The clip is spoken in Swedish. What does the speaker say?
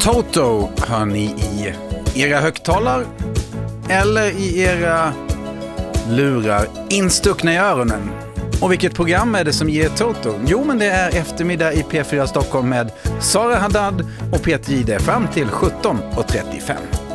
Toto hör ni i era högtalare eller i era lurar instuckna i öronen. Och vilket program är det som ger Toto? Jo, men det är eftermiddag i P4 Stockholm med Sara Haddad och Peter Jihde fram till 17:35.